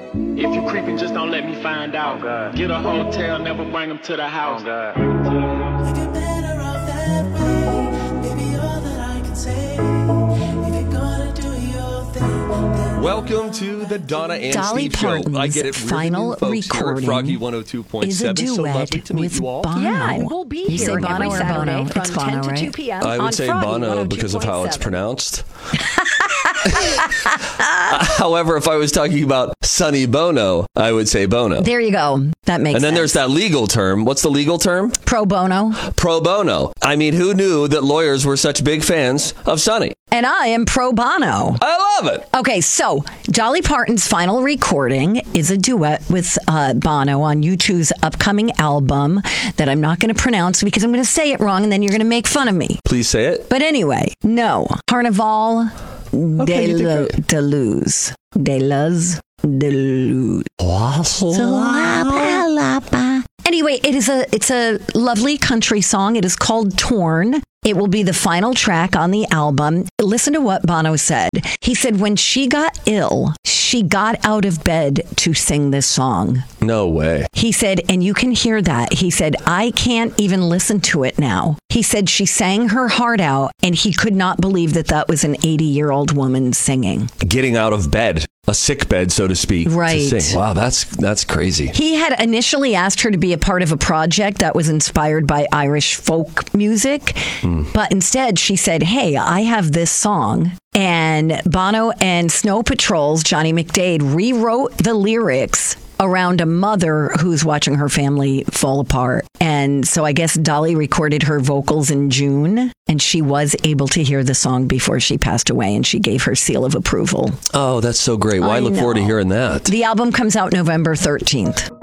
If you creeping, just don't let me find out. God. Get a hotel, never bring them to the house. Oh, God. If you're better off that way, maybe all that I can say. If you're gonna do your thing, then Welcome to the Donna and Dolly Steve Show. Parton's I get it. final folks here at recording Froggy 102.7. is a So lovely duet to meet with you all. Bono. Yeah, and we'll be You here say every Bono or Saturday Bono? from It's 10 Bono, to 2 right? p.m. I on would say Froggy Bono because of how it's 102.7. pronounced. However, if I was talking about Sonny Bono, I would say Bono. There you go. That makes And then sense. there's that legal term. What's the legal term? Pro bono. Pro bono. I mean, who knew that lawyers were such big fans of Sonny? And I am pro bono. I love it. Okay, so Dolly Parton's final recording is a duet with Bono on U2's upcoming album that I'm not going to pronounce because I'm going to say it wrong and then you're going to make fun of me. Please say it. But anyway, no. Carnaval Okay, you did de Luz. De Luz. De Luz. Anyway, it's a lovely country song. It is called Torn. It will be the final track on the album. Listen to what Bono said. He said, when she got ill, she got out of bed to sing this song. No way. He said, and you can hear that. He said, I can't even listen to it now. He said she sang her heart out, and he could not believe that that was an 80-year-old woman singing. Getting out of bed, a sick bed, so to speak. Right. To sing. Wow, that's crazy. He had initially asked her to be a part of a project that was inspired by Irish folk music, but instead she said, hey, I have this song. And Bono and Snow Patrol's Johnny McDade rewrote the lyrics around a mother who's watching her family fall apart. And so I guess Dolly recorded her vocals in June, and she was able to hear the song before she passed away, and she gave her seal of approval. Oh, that's so great. Well, I look forward to hearing that. The album comes out November 13th.